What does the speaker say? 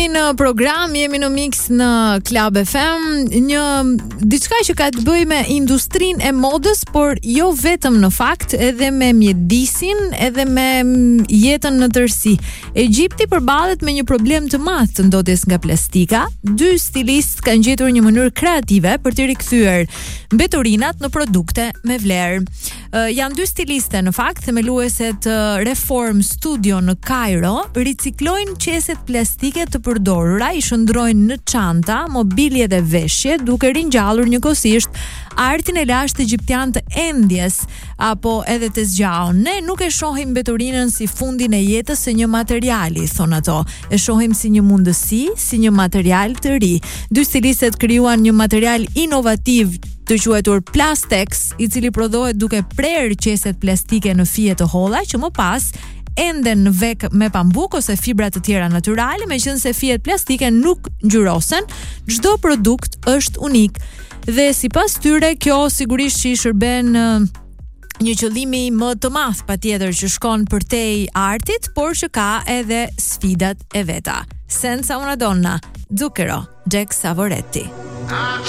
Në program jemi në mix në Club FM, një diçka që ka të bëjë me industrinë e modës, por jo vetëm në fakt, edhe me mjedisin, edhe me jetën në tërësi. Egjipti përballet me një problem të madh të ndodjes nga plastika. Dy stilistë kanë gjetur një mënyrë kreative për të rikthyer mbeturinat në produkte me vlerë. Janë dy stiliste në fakt, themelueset Reform Studio në Kairo, riciklojnë qeset plastike të përdorura, i shndrojnë në çanta, mobilje dhe veshje, duke ringjallur njëkohësisht artin e lashtë egjiptian të endjes apo edhe të zgjaun. Ne nuk e shohim mbeturinën si fundin e jetës së një materiali, thon ato. E shohim si një mundësi, si një material të ri. Dy stilistët krijuan një material inovativ të quajtur Plastex, i cili prodhohet duke prerë qeset plastike në fije të holla që më pas enden në vek me pambuk ose fibra të tjera natyrale, meqense fijet plastike nuk ngjyrosen. Çdo produkt është unik dhe sipas tyre kjo sigurisht që i shërben një qëllimi më të madh patjetër që shkon përtej artit, por që ka edhe sfidat e veta. Senza una donna, Zucchero, Jack Savoretti.